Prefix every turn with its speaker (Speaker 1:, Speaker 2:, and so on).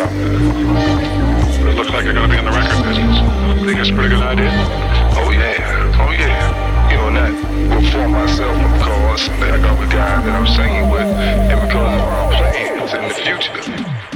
Speaker 1: But it looks like you're going to be in the record business.